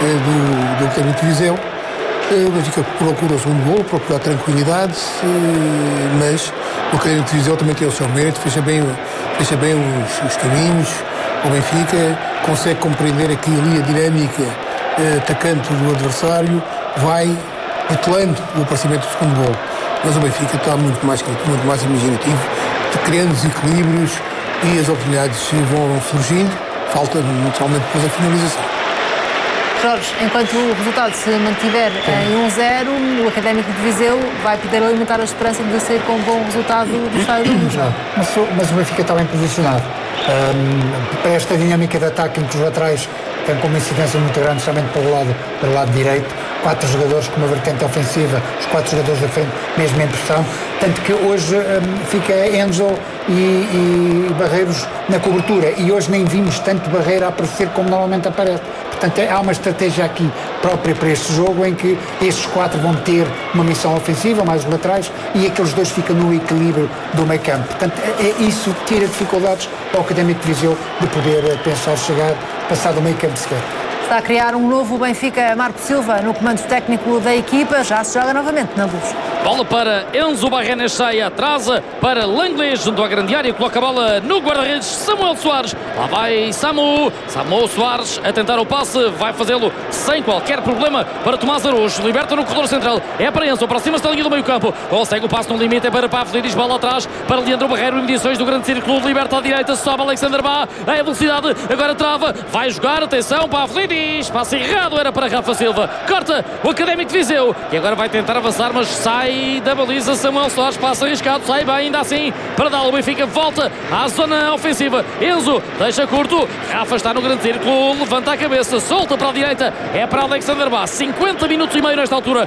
do Académico de Viseu. O Benfica procura o segundo golo, procura a tranquilidade, mas o Académico de Viseu também tem o seu mérito, fecha bem os caminhos. O Benfica consegue compreender aqui ali a dinâmica atacante do adversário, vai tutelando o aparecimento do segundo golo. Mas o Benfica está muito mais imaginativo, criando desequilíbrios e as oportunidades vão surgindo, falta naturalmente depois a finalização. Jorge, enquanto o resultado se mantiver em 1-0, o Académico de Viseu vai poder alimentar a esperança de sair com um bom resultado do Estádio da Luz. Mas o Benfica está bem posicionado. Para esta dinâmica de ataque em que os laterais têm como incidência muito grande, justamente para o lado direito, 4 jogadores com uma vertente ofensiva, os 4 jogadores da frente, mesmo em pressão, tanto que hoje fica Enzo e Barreiros na cobertura, e hoje nem vimos tanto Barreira aparecer como normalmente aparece. Portanto, há uma estratégia aqui própria para este jogo em que estes 4 vão ter uma missão ofensiva, mais os laterais, e aqueles 2 ficam no equilíbrio do meio campo. Portanto, isso tira dificuldades ao Académico de Viseu de poder pensar chegar, passar do meio campo sequer. Está a criar um novo Benfica. Marco Silva no comando técnico da equipa, já se joga novamente na Luz. Bola para Enzo Barrenechea, atrasa para Langley junto à grande área, coloca a bola no guarda-redes Samuel Soares. Lá vai Samu Soares a tentar o passe, vai fazê-lo sem qualquer problema para Tomás Araújo, liberta no corredor central, é para Enzo, aproxima-se da linha do meio campo, consegue o passe no limite, é para Pavlidis, bola atrás para Leandro Barreiro, em mediações do grande círculo, liberta à direita, sobe Alexander Bá, a velocidade, agora trava, vai jogar, atenção, Pavlidis, passe errado, era para Rafa Silva, corta o Académico de Viseu, e agora vai tentar avançar, mas sai da baliza. Samuel Soares passa arriscado, sai bem ainda assim para dar o Benfica, volta à zona ofensiva, Enzo deixa curto, Rafa está no grande círculo, levanta a cabeça, solta para a direita, é para Alexander Bá, 50 minutos e meio nesta altura,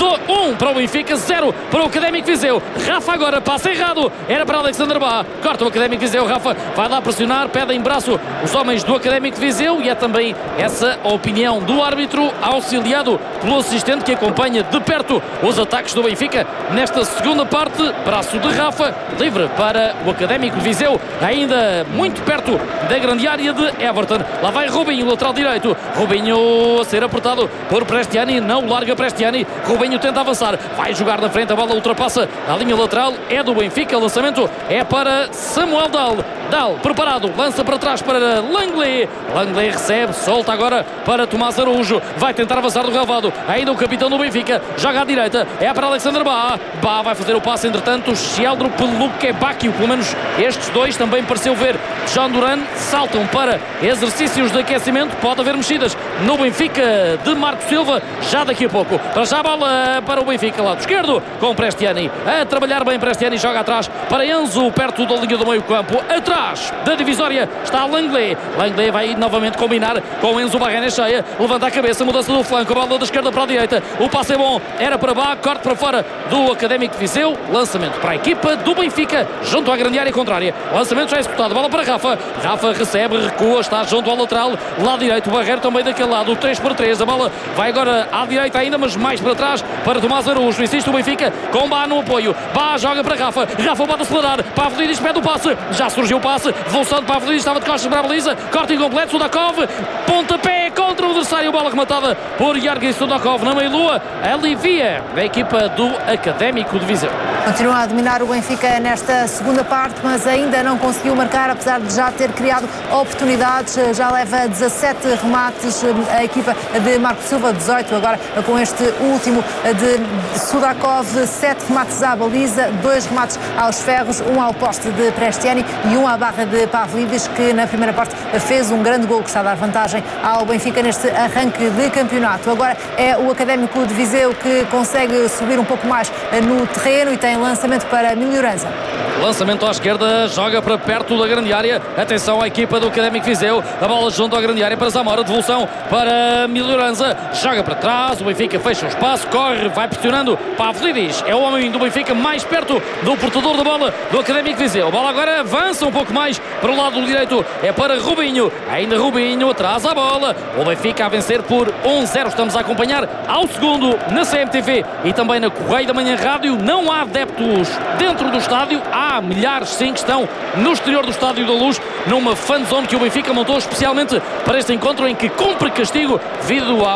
1 para o Benfica, 0 para o Académico de Viseu. Rafa agora passa errado, era para Alexander Bá, corta o Académico de Viseu, Rafa vai lá pressionar, pede em braço os homens do Académico de Viseu, e é também essa a opinião do árbitro, auxiliado pelo assistente que acompanha de perto os ataques do Benfica nesta segunda parte. Braço de Rafa, livre para o Académico de Viseu, ainda muito perto da grande área de Everton. Lá vai Rubinho, lateral direito, Rubinho a ser apertado por Prestiani, não larga Prestiani, Rubinho tenta avançar, vai jogar na frente, a bola ultrapassa a linha lateral, é do Benfica, lançamento é para Samuel Dal, preparado, lança para trás para Langley recebe, solta agora para Tomás Araújo, vai tentar avançar do relvado, ainda o capitão do Benfica, joga à direita, é para Alexander Bá vai fazer o passe, entretanto Sheldro Pelukebakio, pelo menos estes dois também pareceu ver John Duran, saltam para exercícios de aquecimento, pode haver mexidas no Benfica de Marco Silva, já daqui a pouco, para já a bola para o Benfica, lado esquerdo, com Prestiani, a trabalhar bem Prestiani, joga atrás para Enzo, perto da linha do meio campo, atrás da divisória está Langley vai novamente combinar com Enzo Barrenechea, levanta a cabeça, mudança do flanco, a bola da esquerda para a direita, o passe é bom, era para Bá, corte para fora do Académico de Viseu, lançamento para a equipa do Benfica, junto à grande área contrária, lançamento já executado, bola para Rafa recebe, recua, está junto ao lateral, lado direito, o Barreiro também daquele lado, 3x3, a bola vai agora à direita ainda, mas mais para trás, para Tomás Araújo, insiste o Benfica, com Bá no apoio, Bá joga para Rafa pode acelerar, Pavlidis pede o passe, já surgiu o passe, devolução de Pavlidis, estava de costas para a baliza, corte incompleto, Sudakov, pontapé contra o adversário, bola rematada por Yargi Sudakov na meia-lua, alivia a equipa do Académico de Viseu. Continua a dominar o Benfica nesta segunda parte, mas ainda não conseguiu marcar, apesar de já ter criado oportunidades, já leva 17 remates a equipa de Marco Silva, 18 agora com este último de Sudakov, 7 remates à baliza, 2 remates aos ferros, 1 ao poste de Prestiani e 1 à barra de Pavlidis, que na primeira parte fez um grande gol que está a dar vantagem ao Benfica neste arranque de campeonato. Agora é o Académico de Viseu que consegue subir um pouco mais no terreno e tem lançamento para Melhorança. Lançamento à esquerda, joga para perto da grande área, atenção à equipa do Académico de Viseu, a bola junto à grande área para Zamora, devolução para Melhorança, joga para trás, o Benfica fecha o espaço, corre, vai pressionando, Pavlidis é o homem do Benfica mais perto do portador da bola do Académico de Viseu, a bola agora avança um pouco mais para o lado direito, é para Rubinho, ainda Rubinho atrás a bola, o Benfica a vencer por 1-0, estamos a acompanhar ao segundo na CMTV e também na Correio da Manhã Rádio, não há adeptos dentro do estádio, há milhares sim que estão no exterior do Estádio da Luz, numa fanzone que o Benfica montou especialmente para este encontro em que cumpre castigo devido